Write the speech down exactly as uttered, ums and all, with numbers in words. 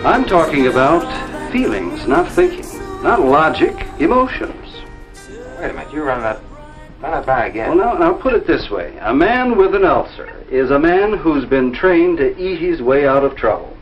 I'm talking about feelings, not thinking. Not logic, emotions. Wait a minute, you run that, run that by again. Well, now, now put it this way. A man with an ulcer is a man who's been trained to eat his way out of trouble.